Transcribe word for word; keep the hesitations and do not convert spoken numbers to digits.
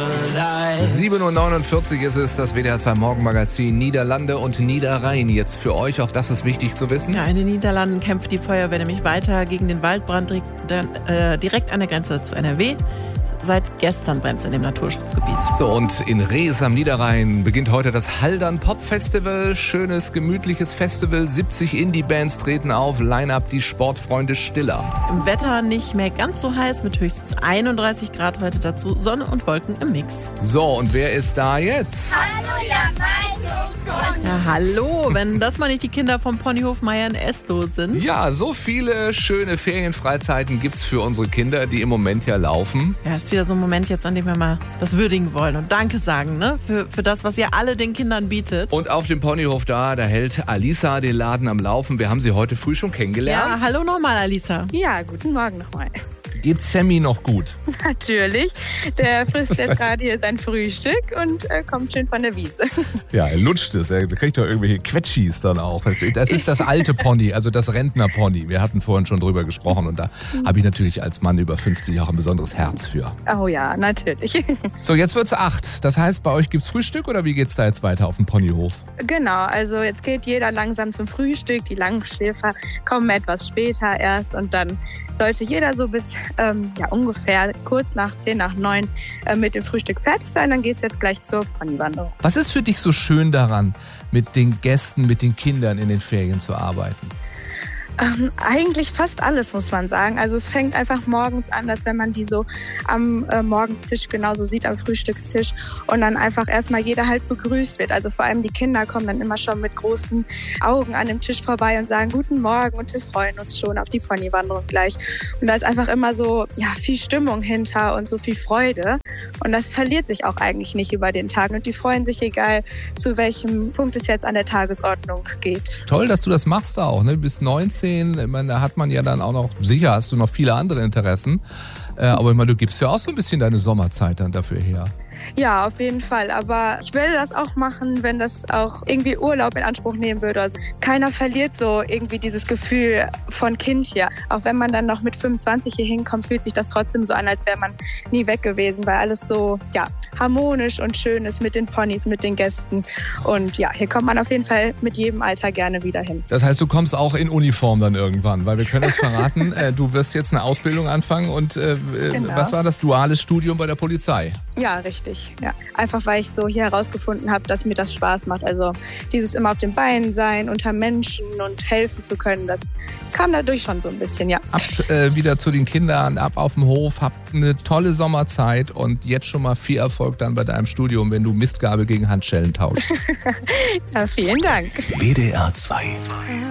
sieben Uhr neunundvierzig ist es, das W D R zwei Morgenmagazin Niederlande und Niederrhein. Jetzt für euch, auch das ist wichtig zu wissen. Ja, in den Niederlanden kämpft die Feuerwehr nämlich weiter gegen den Waldbrand direkt an der Grenze zu N R W. Seit gestern brennt es in dem Naturschutzgebiet. So, und in Rees am Niederrhein beginnt heute das Haldern Pop Festival. Schönes, gemütliches Festival. siebzig Indie-Bands treten auf. Line-up die Sportfreunde Stiller. Im Wetter nicht mehr ganz so heiß mit höchstens einunddreißig Grad heute dazu. Sonne und Wolken im Mix. So, und wer ist da jetzt? Hallo, ihr Ja, hallo, wenn das mal nicht die Kinder vom Ponyhof Meier in Esloh sind. Ja, so viele schöne Ferienfreizeiten gibt's für unsere Kinder, die im Moment ja laufen. Ja, ist wieder so ein Moment jetzt, an dem wir mal das würdigen wollen und Danke sagen, ne? Für, für das, was ihr alle den Kindern bietet. Und auf dem Ponyhof da, da hält Alisa den Laden am Laufen. Wir haben sie heute früh schon kennengelernt. Ja, hallo nochmal, Alisa. Ja, guten Morgen nochmal. Geht Sammy noch gut? Natürlich. Der frisst jetzt gerade hier sein Frühstück und äh, kommt schön von der Wiese. Ja, er lutscht es. Er kriegt doch irgendwelche Quetschis dann auch. Das, das ist das alte Pony, also das Rentner-Pony. Wir hatten vorhin schon drüber gesprochen und da habe ich natürlich als Mann über fünfzig auch ein besonderes Herz für. Oh ja, natürlich. So, jetzt wird's acht. Das heißt, bei euch gibt's Frühstück oder wie geht's da jetzt weiter auf dem Ponyhof? Genau, also jetzt geht jeder langsam zum Frühstück. Die Langschläfer kommen etwas später erst und dann sollte jeder so bis ähm, ja, ungefähr kurz nach zehn nach neun äh, mit dem Frühstück fertig sein. Dann geht's jetzt gleich zur Ponywanderung. Was ist für dich so schön daran, mit den Gästen, mit den Kindern in den Ferien zu arbeiten? Ähm, eigentlich fast alles, muss man sagen. Also es fängt einfach morgens an, dass wenn man die so am äh, Morgenstisch genauso sieht, am Frühstückstisch und dann einfach erstmal jeder halt begrüßt wird. Also vor allem die Kinder kommen dann immer schon mit großen Augen an dem Tisch vorbei und sagen Guten Morgen und wir freuen uns schon auf die Ponywanderung gleich. Und da ist einfach immer so ja, viel Stimmung hinter und so viel Freude. Und das verliert sich auch eigentlich nicht über den Tag. Und die freuen sich, egal zu welchem Punkt es jetzt an der Tagesordnung geht. Toll, dass du das machst auch, ne? Bis neunzehn. Ich meine, da hat man ja dann auch noch, sicher hast du noch viele andere Interessen. Äh, aber ich meine, du gibst ja auch so ein bisschen deine Sommerzeit dann dafür her. Ja, auf jeden Fall. Aber ich will das auch machen, wenn das auch irgendwie Urlaub in Anspruch nehmen würde. Also keiner verliert so irgendwie dieses Gefühl von Kind hier. Auch wenn man dann noch mit fünfundzwanzig hier hinkommt, fühlt sich das trotzdem so an, als wäre man nie weg gewesen, weil alles so ja, harmonisch und schön ist mit den Ponys, mit den Gästen. Und ja, hier kommt man auf jeden Fall mit jedem Alter gerne wieder hin. Das heißt, du kommst auch in Uniform dann irgendwann, weil wir können das verraten. äh, du wirst jetzt eine Ausbildung anfangen und äh, Genau. Was war das? Duales Studium bei der Polizei? Ja, richtig. Ja. Einfach weil ich so hier herausgefunden habe, dass mir das Spaß macht. Also dieses immer auf den Beinen sein, unter Menschen und helfen zu können, das kam dadurch schon so ein bisschen, ja. Ab äh, wieder zu den Kindern, ab auf dem Hof, habt eine tolle Sommerzeit und jetzt schon mal viel Erfolg dann bei deinem Studium, wenn du Mistgabel gegen Handschellen tauschst. Ja, vielen Dank. W D R zwei